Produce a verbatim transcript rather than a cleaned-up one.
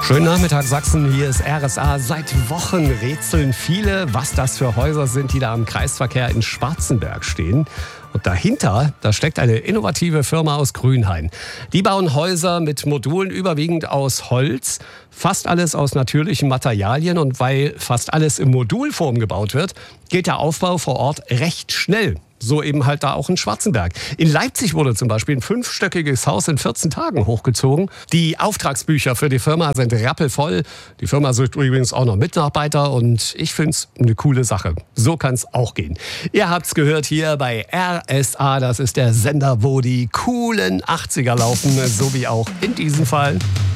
Schönen Nachmittag Sachsen, hier ist R S A. Seit Wochen rätseln viele, was das für Häuser sind, die da im Kreisverkehr in Schwarzenberg stehen. Und dahinter, da steckt eine innovative Firma aus Grünhain. Die bauen Häuser mit Modulen überwiegend aus Holz, fast alles aus natürlichen Materialien. Und weil fast alles in Modulform gebaut wird, geht der Aufbau vor Ort recht schnell. So eben halt da auch in Schwarzenberg. In Leipzig wurde zum Beispiel ein fünfstöckiges Haus in vierzehn Tagen hochgezogen. Die Auftragsbücher für die Firma sind rappelvoll. Die Firma sucht übrigens auch noch Mitarbeiter und ich finde es eine coole Sache. So kann es auch gehen. Ihr habt's gehört hier bei R S A. Das ist der Sender, wo die coolen achtziger laufen, so wie auch in diesem Fall.